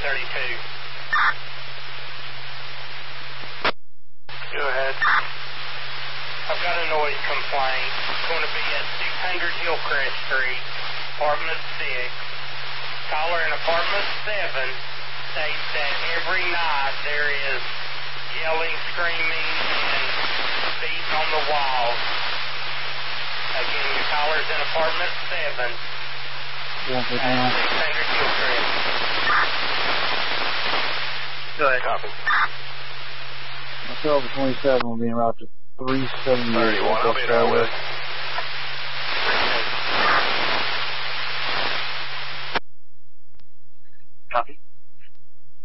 1032. Go ahead. I've got a noise complaint. It's going to be at 600 Hillcrest Street, apartment 6. Caller in apartment 7 states that every night there is yelling, screaming, and beating on the walls. Again, the caller's in apartment 7 at 600 Hillcrest. Go ahead. Copy. Myself at 27 will be en route to 378. 31, I'll be there with.